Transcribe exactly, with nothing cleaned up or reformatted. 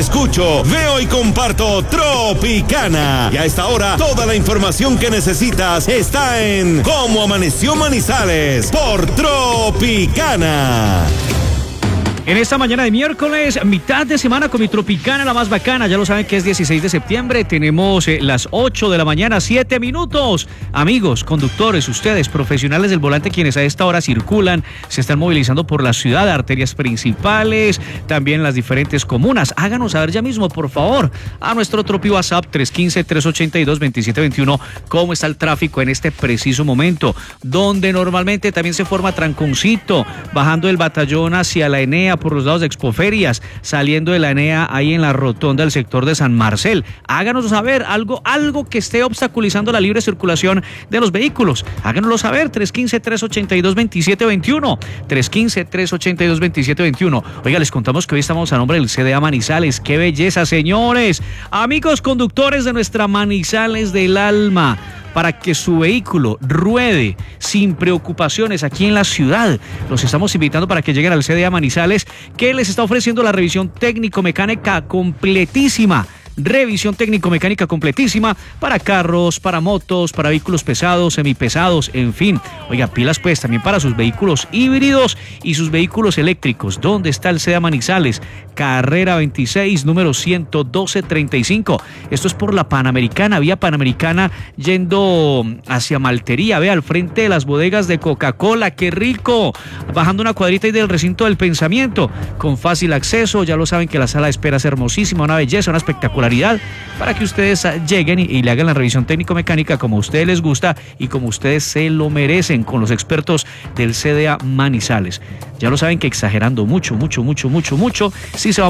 escucho, veo y comparto Tropicana. Y a esta hora, toda la información que necesitas está en Cómo Amaneció Manizales por Tropicana. En esta mañana de miércoles, mitad de semana con mi Tropicana, la más bacana. Ya lo saben que es dieciséis de septiembre. Tenemos eh, las ocho de la mañana, siete minutos. Amigos, conductores, ustedes, profesionales del volante, quienes a esta hora circulan, se están movilizando por la ciudad, arterias principales, también las diferentes comunas. Háganos saber ya mismo, por favor, a nuestro Tropi WhatsApp tres uno cinco, tres ocho dos, dos siete dos uno, cómo está el tráfico en este preciso momento, donde normalmente también se forma tranconcito, bajando el batallón hacia la Enea, por los lados de Expoferias, saliendo de la Enea ahí en la rotonda del sector de San Marcel. Háganos saber algo, algo que esté obstaculizando la libre circulación de los vehículos. Háganoslo saber, tres uno cinco, tres ocho dos, dos siete dos uno, tres uno cinco, tres ocho dos, dos siete dos uno. Oiga, les contamos que hoy estamos a nombre del C D A Manizales. ¡Qué belleza, señores! Amigos conductores de nuestra Manizales del alma, para que su vehículo ruede sin preocupaciones aquí en la ciudad, los estamos invitando para que lleguen al C D A Manizales, que les está ofreciendo la revisión técnico-mecánica completísima. Revisión técnico-mecánica completísima para carros, para motos, para vehículos pesados, semipesados, en fin. Oiga, pilas pues también para sus vehículos híbridos y sus vehículos eléctricos. ¿Dónde está el C D A Manizales? Carrera veintiséis, número ciento doce treinta y cinco. Esto es por la Panamericana, vía Panamericana, yendo hacia Maltería. Ve, al frente de las bodegas de Coca-Cola. ¡Qué rico! Bajando una cuadrita ahí del recinto del pensamiento, con fácil acceso. Ya lo saben que la sala de espera es hermosísima, una belleza, una espectacularidad, para que ustedes lleguen y, y le hagan la revisión técnico-mecánica como a ustedes les gusta y como ustedes se lo merecen, con los expertos del C D A Manizales. Ya lo saben que exagerando mucho, mucho, mucho, mucho, mucho, sí se va